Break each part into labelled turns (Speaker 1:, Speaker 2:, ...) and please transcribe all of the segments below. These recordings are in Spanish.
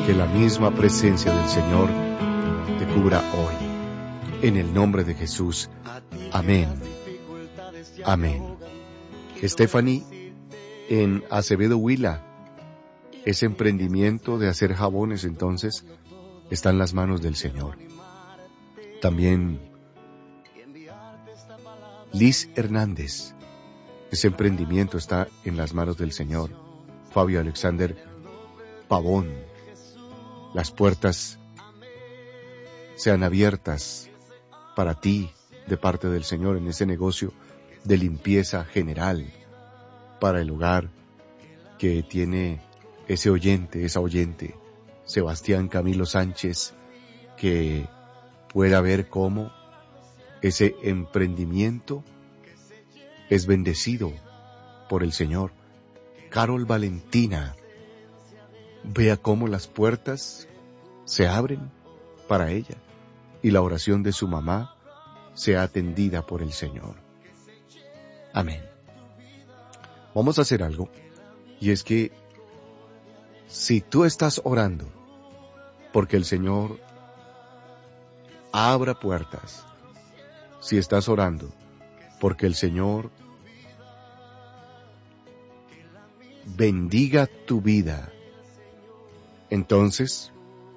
Speaker 1: Que la misma presencia del Señor te cubra hoy. En el nombre de Jesús. Amén. Amén. Stephanie, en Acevedo Huila, ese emprendimiento de hacer jabones entonces está en las manos del Señor. También Liz Hernández, ese emprendimiento está en las manos del Señor. Fabio Alexander Pavón, las puertas sean abiertas para ti de parte del Señor en ese negocio de limpieza general para el hogar que tiene ese oyente, esa oyente, Sebastián Camilo Sánchez, que pueda ver cómo ese emprendimiento es bendecido por el Señor. Carol Valentina, vea cómo las puertas se abren para ella y la oración de su mamá sea atendida por el Señor. Amén. Vamos a hacer algo, y es que si tú estás orando porque el Señor abra puertas, si estás orando porque el Señor bendiga tu vida, entonces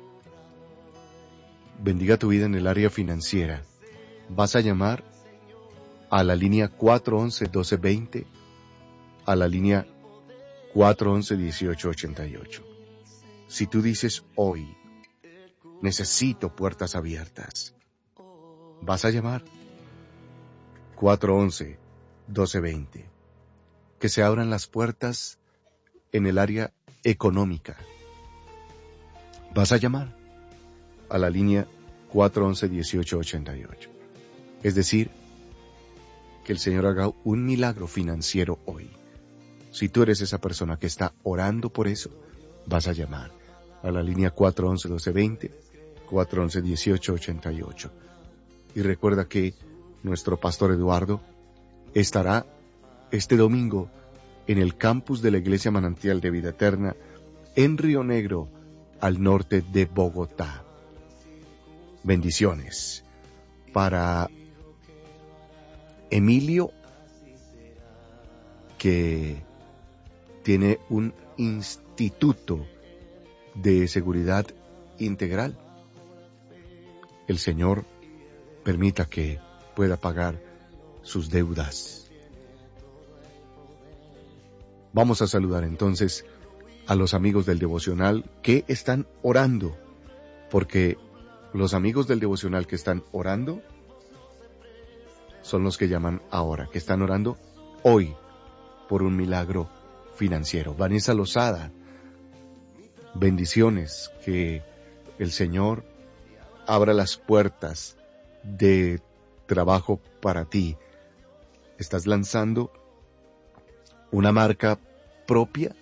Speaker 1: bendiga tu vida en el área financiera, vas a llamar a la línea 411-1220, a la línea 411-1888. Si tú dices hoy, necesito puertas abiertas, vas a llamar 411-1220. Que se abran las puertas en el área económica. Vas a llamar a la línea 411-1888. Es decir, que el Señor haga un milagro financiero hoy. Si tú eres esa persona que está orando por eso, vas a llamar a la línea 411-1220, 411-1888. Y recuerda que nuestro pastor Eduardo estará este domingo en el campus de la Iglesia Manantial de Vida Eterna en Río Negro, al norte de Bogotá. Bendiciones para Emilio, que tiene un instituto de seguridad integral. El Señor permita que pueda pagar sus deudas. Vamos a saludar entonces a los amigos del devocional que están orando, porque los amigos del devocional que están orando son los que llaman ahora, que están orando hoy por un milagro financiero. Vanessa Lozada, bendiciones, que el Señor abra las puertas de trabajo para ti. Estás lanzando una marca propia,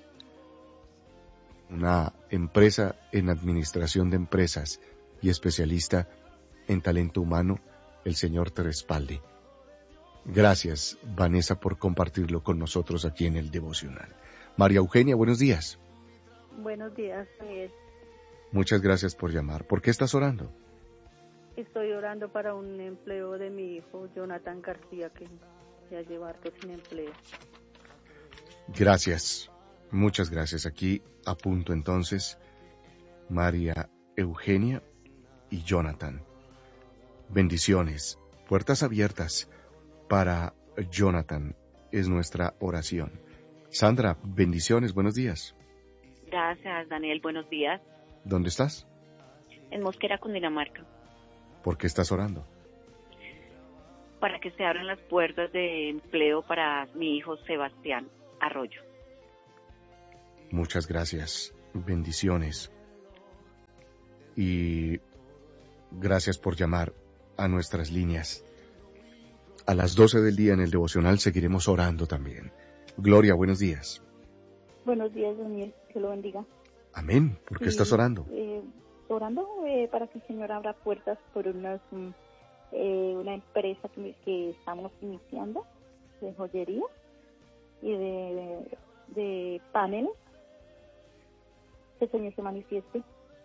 Speaker 1: una empresa en administración de empresas y especialista en talento humano. El Señor te respalde. Gracias, Vanessa, por compartirlo con nosotros aquí en el devocional. María Eugenia, buenos días.
Speaker 2: Buenos días, Daniel.
Speaker 1: Muchas gracias por llamar. ¿Por qué estás orando?
Speaker 2: Estoy orando para un empleo de mi hijo, Jonathan García, que ya lleva harto sin empleo.
Speaker 1: Gracias, muchas gracias. Aquí apunto entonces María Eugenia y Jonathan. Bendiciones, puertas abiertas para Jonathan es nuestra oración. Sandra, bendiciones, buenos días.
Speaker 3: Gracias, Daniel, buenos días.
Speaker 1: ¿Dónde estás?
Speaker 3: En Mosquera, Cundinamarca.
Speaker 1: ¿Por qué estás orando?
Speaker 3: Para que se abran las puertas de empleo para mi hijo Sebastián Arroyo.
Speaker 1: Muchas gracias, bendiciones. Y gracias por llamar a nuestras líneas. A las 12 del día en el devocional seguiremos orando también. Gloria, buenos días.
Speaker 2: Buenos días, Daniel, que lo bendiga.
Speaker 1: Amén. ¿Por qué estás orando?
Speaker 2: Orando para que el Señor abra puertas por una empresa que estamos iniciando de joyería y de paneles. Que el Señor se manifieste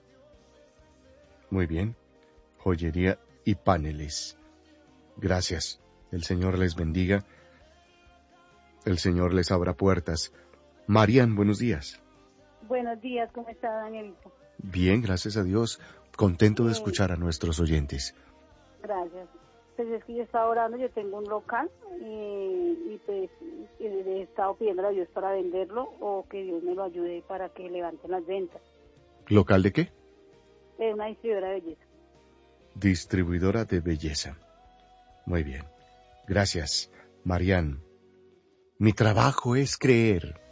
Speaker 1: Muy bien. Joyería y paneles. Gracias. El Señor les bendiga. El Señor les abra puertas. Marian, buenos días.
Speaker 2: Buenos días, ¿cómo está, Danielito?
Speaker 1: Bien, gracias a Dios. Contento de escuchar a nuestros oyentes.
Speaker 2: Gracias. Pues es que yo estaba orando, yo tengo un local y pues he estado pidiendo a Dios para venderlo o que Dios me lo ayude para que levanten las ventas.
Speaker 1: ¿Local de qué?
Speaker 2: Es una distribuidora de belleza.
Speaker 1: Distribuidora de belleza. Muy bien. Gracias, Marian. Mi trabajo es creer.